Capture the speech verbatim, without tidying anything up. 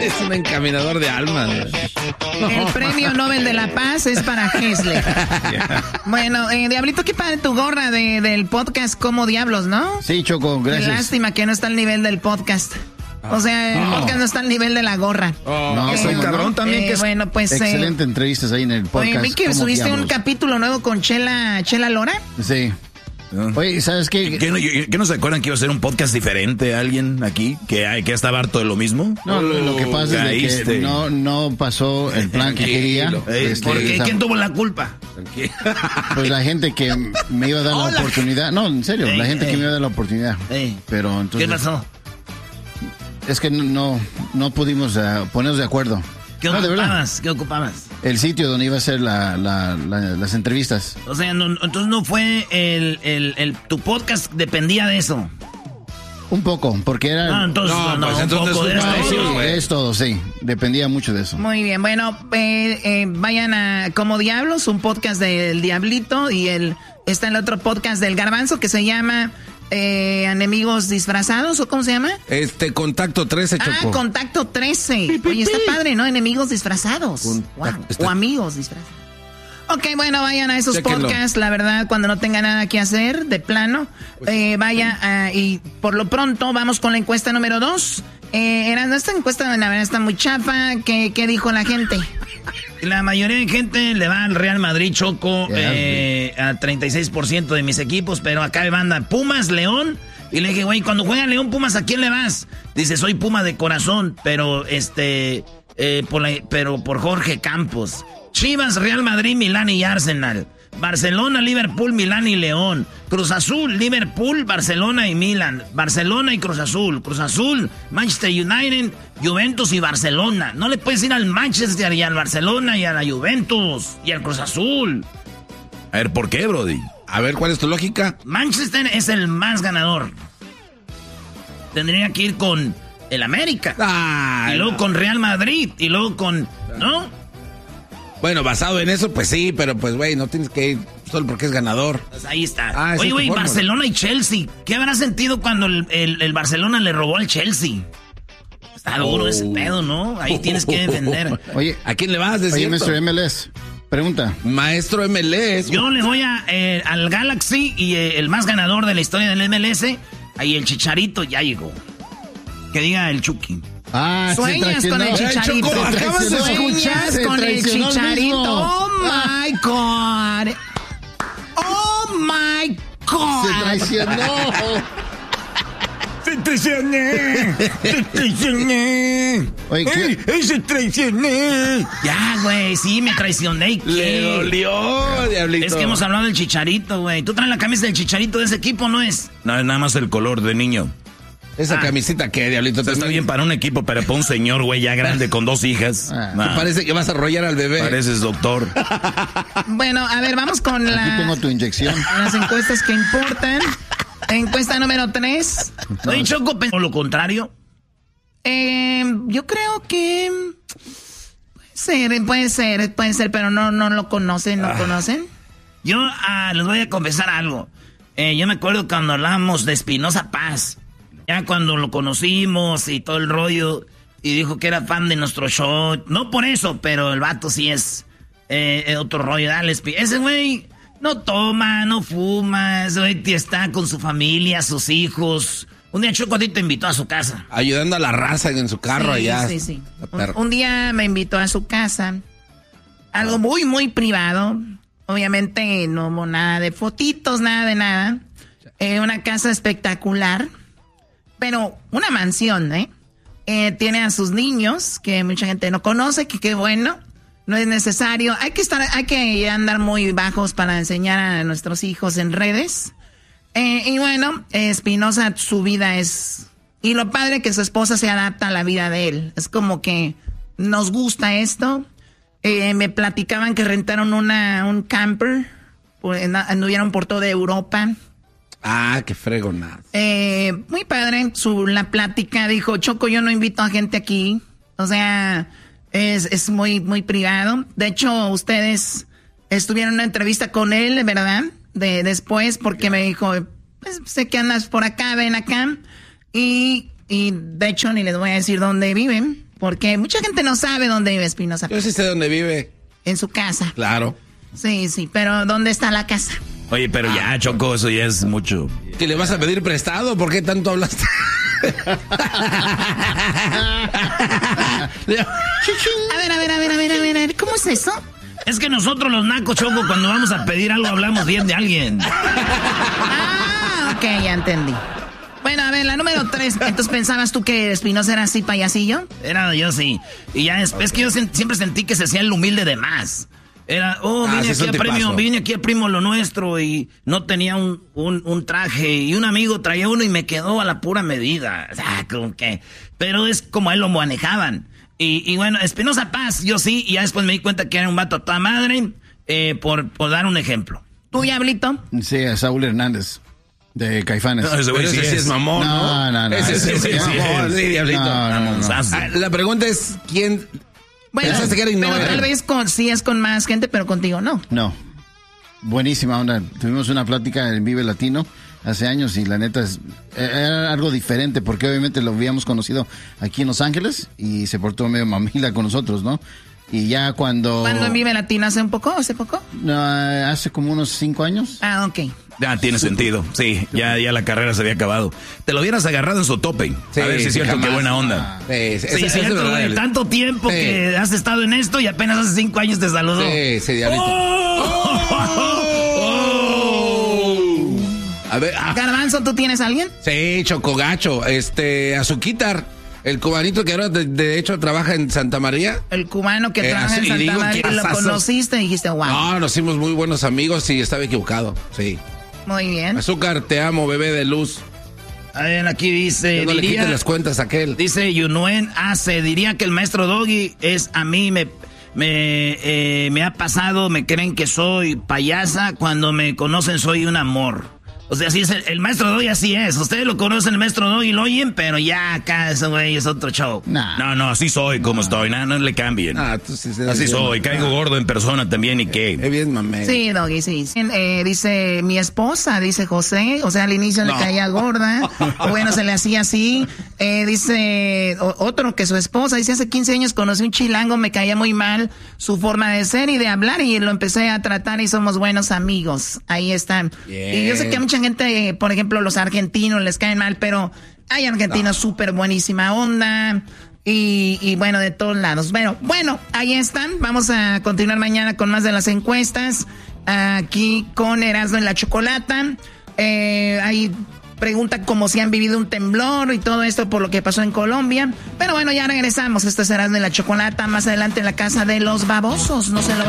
Es un encaminador de almas. El premio Nobel de la Paz es para Hessler. Bueno, eh, Diablito, qué padre tu gorra de, del podcast Como Diablos, ¿no? Sí, Choco, gracias. Qué lástima que no está al nivel del podcast. O sea, el Oh. podcast no está al nivel de la gorra. Oh, no, Eh, soy cabrón también. eh, que es bueno, pues... excelente eh, entrevistas ahí en el podcast. Oye, vi que ¿Cómo subiste diablos? un capítulo nuevo con Chela, Chela Lora. Sí. Oye, ¿sabes qué? ¿Qué no, ¿Qué no se acuerdan que iba a ser un podcast diferente alguien aquí? ¿Que, que estaba harto de lo mismo? No, lo, lo que pasa Caíste. es de que no, no pasó el plan que quería. Este, ¿Por qué? esa- ¿Quién tuvo la culpa? Pues la gente que me iba a dar Hola. la oportunidad. No, en serio, Ey, la gente ey. que me iba a dar la oportunidad. Ey. Pero entonces. ¿Qué pasó? Es que no, no, no pudimos uh, ponernos de acuerdo. ¿Qué No, de verdad. ocupabas? ¿Qué ocupabas? El sitio donde iba a ser la, la- la- las entrevistas. O sea, no, entonces no fue el, el, el... Tu podcast dependía de eso. Un poco, porque era. Ah, entonces, no, no, un poco de no, eso, sí, güey. es todo, sí. Dependía mucho de eso. Muy bien, bueno, eh, eh, vayan a Como Diablos, un podcast del Diablito, y el está el otro podcast del Garbanzo que se llama eh, Enemigos Disfrazados, ¿o cómo se llama? Este, Contacto trece, Ah, Choco. Contacto trece. Oye, está padre, ¿no? Enemigos disfrazados. Wow. O amigos disfrazados. Ok, bueno, vayan a esos Chéquenlo. podcasts, la verdad, cuando no tenga nada que hacer, de plano, eh, vaya a- y por lo pronto vamos con la encuesta número dos. Eh, era, esta encuesta, la verdad, está muy chafa. ¿Qué, qué dijo la gente? La mayoría de gente le va al Real Madrid, Choco, Ya, eh, a treinta y seis por ciento de mis equipos, pero acá me manda Pumas, León. Y le dije, güey, cuando juega León, Pumas, ¿a quién le vas? Dice, soy Puma de corazón, pero este, eh, por la- pero por Jorge Campos. Chivas, Real Madrid, Milán y Arsenal. Barcelona, Liverpool, Milán y León. Cruz Azul, Liverpool, Barcelona y Milán. Barcelona y Cruz Azul. Cruz Azul, Manchester United, Juventus y Barcelona. No le puedes ir al Manchester y al Barcelona y a la Juventus y al Cruz Azul. A ver, ¿por qué, Brody? A ver, ¿cuál es tu lógica? Manchester es el más ganador. Tendría que ir con el América. Ah, y luego no. con Real Madrid. Y luego con... ¿No? Bueno, basado en eso, pues sí, pero pues, güey, no tienes que ir solo porque es ganador. Pues ahí está. Ah, esa es Oye, tu güey, fórmula. Barcelona y Chelsea. ¿Qué habrá sentido cuando el, el- el Barcelona le robó al Chelsea? Está duro Oh. ese pedo, ¿no? Ahí tienes que defender. Oye, ¿A quién le vas? De oye, cierto? mister M L S, pregunta. Maestro M L S. Yo le voy a, eh, al Galaxy y eh, el más ganador de la historia del M L S. Ahí el Chicharito ya llegó. Que diga el Chucky. Ah, se Sueñas con el traicionó. Chicharito. Choco, acabas de Sueñas Se con el traicionó el Chicharito. mismo. Oh my God. Oh my God. Se traicionó. ¡Se traicioné! ¡Se traicioné! Oye, ¿qué? ¡Ey, se traicioné! Ya, güey, sí, me traicioné. ¿y qué? Le dolió, diablito. Es que hemos hablado del Chicharito, güey. ¿Tú traes la camisa del Chicharito de ese equipo, no es? No, es nada más el color de niño. Esa Ah. camisita, ¿qué, diablito? Está También bien para un equipo, pero para un señor, güey, ya grande con dos hijas. Ah. Nah, Te parece que vas a arrollar al bebé. pareces doctor. Bueno, a ver, vamos con Aquí la- tengo tu inyección. las encuestas que importan. Encuesta número tres. Oye, Choco, ¿o lo contrario? Eh, yo creo que puede ser, puede ser, puede ser, pero no, no lo conocen, no conocen. Yo ah, les voy a confesar algo. Eh, yo me acuerdo cuando hablábamos de Espinosa Paz. Ya cuando lo conocimos y todo el rollo. Y dijo que era fan de nuestro show. No por eso, pero el vato sí es eh, otro rollo. Dale, Espi- ese güey no toma, no fuma. Ese güey está con su familia, sus hijos. Un día Choco a ti te invitó a su casa. Ayudando a la raza en su carro Sí, allá. sí, sí. La Un, perra. un día me invitó a su casa. Algo muy, muy privado. Obviamente no hubo nada de fotitos, nada de nada. Eh, una casa espectacular. Pero una mansión, ¿eh? Eh, Tiene a sus niños, que mucha gente no conoce, que qué bueno. No es necesario. Hay que estar, hay que andar muy bajos para enseñar a nuestros hijos en redes. Eh, y bueno, Espinosa, su vida es... Y lo padre que su esposa se adapta a la vida de él. Es como que nos gusta esto. Eh, me platicaban que rentaron una, un camper. Pues, anduvieron por toda Europa. Ah, qué fregonada. Eh, muy padre. Su, la plática dijo, Choco, yo no invito a gente aquí. O sea, es, es muy, muy privado. De hecho, ustedes estuvieron en una entrevista con él, ¿verdad? De, después, porque me dijo, pues, sé que andas por acá, ven acá. Y, y de hecho, ni les voy a decir dónde viven. Porque mucha gente no sabe dónde vive Espinosa Paz. Yo sí sé dónde vive. En su casa. Claro. Sí, sí, pero ¿dónde está la casa? Oye, pero ah, ya, Choco, eso ya es mucho. ¿Que le vas a pedir prestado? ¿Por qué tanto hablaste? A ver, a ver, a ver, a ver, a ver, ¿cómo es eso? Es que nosotros los nacos, Choco, cuando vamos a pedir algo hablamos bien de alguien. Ah, ok, ya entendí. Bueno, a ver, la número tres. Entonces, ¿pensabas tú que Espinosa era así payasillo? Era yo, sí. Y ya es, es que yo sen- siempre sentí que se hacía el humilde de más. Era, oh, Ah, vine sí, aquí a premio, vine aquí a primo lo nuestro y no tenía un, un, un traje y un amigo traía uno y me quedó a la pura medida. O sea, como que, pero es como él lo manejaban. Y, y bueno, Espinosa Paz, yo sí, y ya después me di cuenta que era un vato a toda madre, eh, por, por dar un ejemplo. ¿Tú, Diablito? Sí, a Saúl Hernández, de Caifanes. No, ese güey sí, sí es mamón, ¿no? No, no, no. Ese sí Ese es sí mamón, es. sí, Diablito. No, no, no, no. Ah, la pregunta es, ¿quién... Bueno, Pensaste que era y no pero era. tal vez con, sí es con más gente, pero contigo no. No. Buenísima onda. Tuvimos una plática en Vive Latino hace años y la neta es, era algo diferente porque obviamente lo habíamos conocido aquí en Los Ángeles y se portó medio mamila con nosotros, ¿no? Y ya cuando... ¿Cuándo en Vive Latino? ¿Hace un poco? ¿Hace poco? No, hace como unos cinco años. Ah, ok. Ya tiene sentido, sí, ya, ya la carrera se había acabado. Te lo hubieras agarrado en su tope. Sí, a ver si es sí, cierto, jamás. qué buena onda. Sí, sí, Sí, eso- eso es cierto, verdad, güey, Diablito. tanto tiempo Sí. que has estado en esto y apenas hace cinco años te saludó. Sí, sí, Diablito. ¡Oh! ¡Oh! A ver, ah, Garbanzo, ¿tú tienes a alguien? sí, Chocogacho, este, Azuquitar, el cubanito que ahora de, de hecho trabaja en Santa María. El cubano que Eh, trabaja en así, y Santa digo, María, ¿qué lo pasazos? conociste y dijiste, wow. No, nos hicimos muy buenos amigos y estaba equivocado, sí. Muy bien. Azúcar, te amo, bebé de luz. A ver, aquí dice, No le diría, quites las cuentas a aquel. dice Yunuen Ace, diría que el maestro Doggy es a mí, me, me, eh, me ha pasado, me creen que soy payasa, cuando me conocen soy un amor. O sea, así es el, el maestro Doggy, así es. Ustedes lo conocen, el maestro Doggy, lo oyen, pero ya acá ese güey es otro show. Nah. No, no, así soy como estoy, no, no le cambien. Ah, tú sí Así eres soy, bien- caigo gordo en persona también y qué. Qué bien, mamé. Sí, Doggy, sí. Eh, dice mi esposa, dice José, o sea, al inicio No. le caía gorda, o bueno, se le hacía así. Eh, dice o- otro que su esposa, dice, hace quince años conocí un chilango, me caía muy mal su forma de ser y de hablar y lo empecé a tratar y somos buenos amigos. Ahí están. Bien. Y yo sé que a mucha gente, eh, por ejemplo, los argentinos les caen mal, pero hay argentinos súper buenísima onda. Y, y bueno, de todos lados. Bueno, bueno, ahí están. Vamos a continuar mañana con más de las encuestas. Aquí con Erasmo en la Chocolata. Eh, hay pregunta como si han vivido un temblor y todo esto por lo que pasó en Colombia. Pero bueno, ya regresamos. Esto es Erasmo en la Chocolata. Más adelante en la casa de los babosos. No se lo